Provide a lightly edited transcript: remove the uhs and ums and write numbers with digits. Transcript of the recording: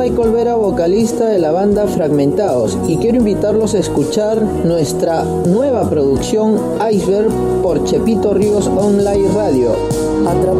Michael Vera, vocalista de la banda Fragmentados, y quiero invitarlos a escuchar nuestra nueva producción Iceberg por Chepito Ríos Online Radio.